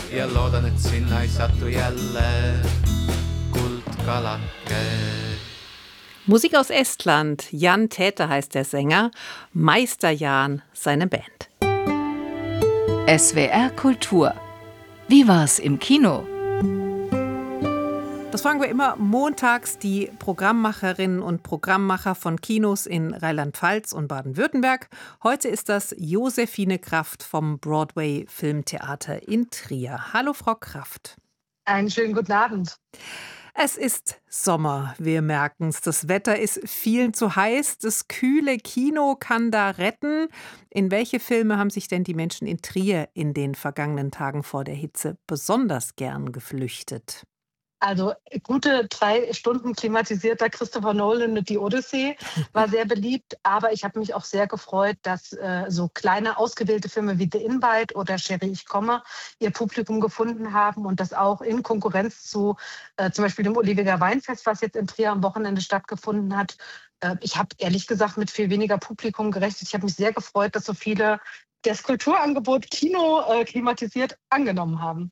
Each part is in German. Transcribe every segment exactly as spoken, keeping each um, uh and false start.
ja loodan, et sinna ei satu jälle kuldkalake. Musik aus Estland. Jan Täter heißt der Sänger. Meister Jan seine Band. S W R Kultur. Wie war's im Kino? Das fragen wir immer montags die Programmmacherinnen und Programmmacher von Kinos in Rheinland-Pfalz und Baden-Württemberg. Heute ist das Josephine Kraft vom Broadway Filmtheater in Trier. Hallo, Frau Kraft. Einen schönen guten Abend. Es ist Sommer, wir merken es. Das Wetter ist vielen zu heiß. Das kühle Kino kann da retten. In welche Filme haben sich denn die Menschen in Trier in den vergangenen Tagen vor der Hitze besonders gern geflüchtet? Also gute drei Stunden klimatisierter Christopher Nolan mit Die Odyssee war sehr beliebt. Aber ich habe mich auch sehr gefreut, dass äh, so kleine ausgewählte Filme wie The Invite oder Cherie, ich komme ihr Publikum gefunden haben und das auch in Konkurrenz zu äh, zum Beispiel dem Olivier Weinfest, was jetzt in Trier am Wochenende stattgefunden hat. Äh, ich habe ehrlich gesagt mit viel weniger Publikum gerechnet. Ich habe mich sehr gefreut, dass so viele das Kulturangebot Kino äh, klimatisiert angenommen haben.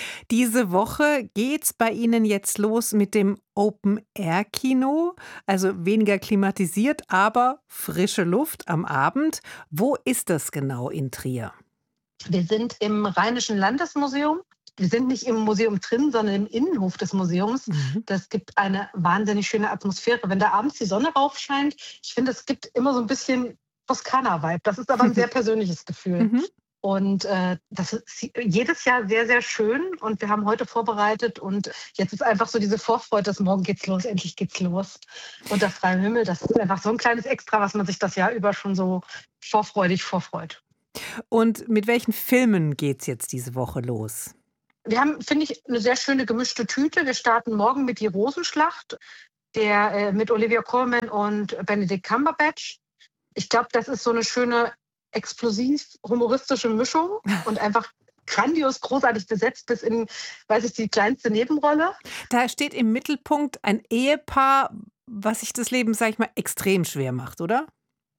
Diese Woche geht's bei Ihnen jetzt los mit dem Open-Air-Kino, also weniger klimatisiert, aber frische Luft am Abend. Wo ist das genau in Trier? Wir sind im Rheinischen Landesmuseum. Wir sind nicht im Museum drin, sondern im Innenhof des Museums. Mhm. Das gibt eine wahnsinnig schöne Atmosphäre, wenn da abends die Sonne raufscheint. Ich finde, es gibt immer so ein bisschen Toskana-Vibe. Das ist aber ein sehr persönliches Gefühl. Mhm. Und äh, das ist jedes Jahr sehr, sehr schön. Und wir haben heute vorbereitet. Und jetzt ist einfach so diese Vorfreude, dass morgen geht's los, endlich geht's los. Unter freiem Himmel, das ist einfach so ein kleines Extra, was man sich das Jahr über schon so vorfreudig vorfreut. Und mit welchen Filmen geht's jetzt diese Woche los? Wir haben, finde ich, eine sehr schöne gemischte Tüte. Wir starten morgen mit Die Rosenschlacht, der äh, mit Olivia Colman und Benedict Cumberbatch. Ich glaube, das ist so eine schöne explosiv-humoristische Mischung und einfach grandios, großartig besetzt bis in, weiß ich, die kleinste Nebenrolle. Da steht im Mittelpunkt ein Ehepaar, was sich das Leben, sag ich mal, extrem schwer macht, oder?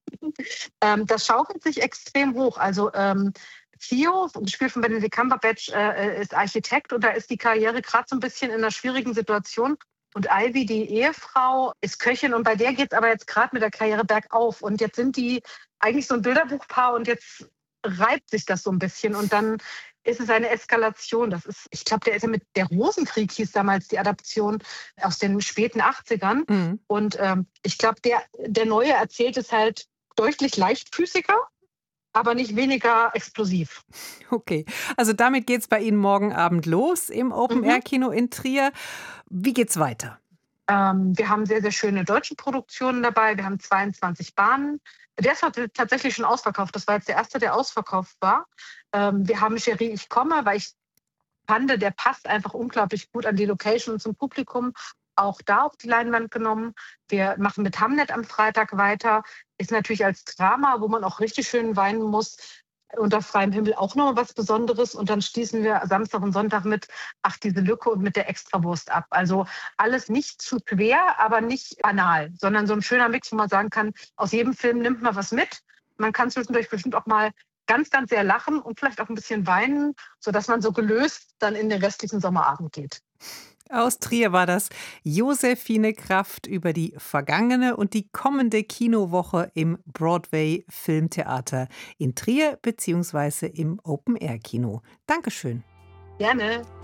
Ähm, das schaukelt sich extrem hoch. Also ähm, Theo, gespielt von Benedict Cumberbatch, äh, ist Architekt und da ist die Karriere gerade so ein bisschen in einer schwierigen Situation. Und Ivy, die Ehefrau, ist Köchin und bei der geht es aber jetzt gerade mit der Karriere bergauf. Und jetzt sind die eigentlich so ein Bilderbuchpaar und jetzt reibt sich das so ein bisschen und dann ist es eine Eskalation. Das ist, ich glaube, der ist ja mit der Rosenkrieg hieß damals die Adaption aus den späten achtzigern. Mhm. Und ähm, ich glaube, der, der Neue erzählt es halt deutlich leichtfüßiger, aber nicht weniger explosiv. Okay, also damit geht's bei Ihnen morgen Abend los im Open-Air-Kino in Trier. Wie geht's weiter? Ähm, wir haben sehr, sehr schöne deutsche Produktionen dabei. Wir haben zweiundzwanzig Bahnen. Der ist heute tatsächlich schon ausverkauft. Das war jetzt der erste, der ausverkauft war. Ähm, wir haben Cherie, ich komme, weil ich fand, der passt einfach unglaublich gut an die Location und zum Publikum. Auch da auf die Leinwand genommen. Wir machen mit Hamlet am Freitag weiter. Ist natürlich als Drama, wo man auch richtig schön weinen muss. Unter freiem Himmel auch noch was Besonderes. Und dann schließen wir Samstag und Sonntag mit Ach, diese Lücke und mit der Extrawurst ab. Also alles nicht zu schwer, aber nicht banal, sondern so ein schöner Mix, wo man sagen kann, aus jedem Film nimmt man was mit. Man kann zwischendurch bestimmt auch mal ganz, ganz sehr lachen und vielleicht auch ein bisschen weinen, sodass man so gelöst dann in den restlichen Sommerabend geht. Aus Trier war das Josephine Kraft über die vergangene und die kommende Kinowoche im Broadway Filmtheater in Trier bzw. im Open-Air-Kino. Dankeschön. Gerne.